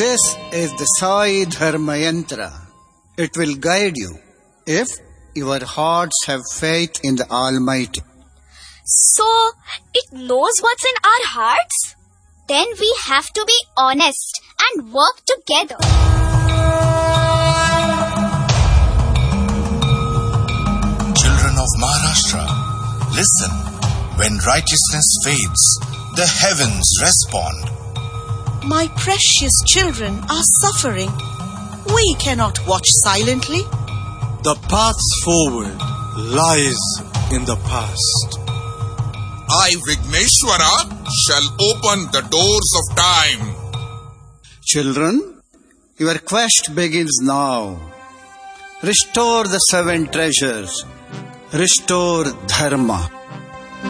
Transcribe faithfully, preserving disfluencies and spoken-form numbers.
This is the Sai Dharma Yantra. It will guide you if your hearts have faith in the Almighty. So, it knows what's in our hearts? Then we have to be honest and work together. Children of Maharashtra, listen. When righteousness fades, the heavens respond. My precious children are suffering. We cannot watch silently. The path forward lies in the past. I, Vigneshwara, shall open the doors of time. Children, your quest begins now. Restore the seven treasures. Restore Dharma.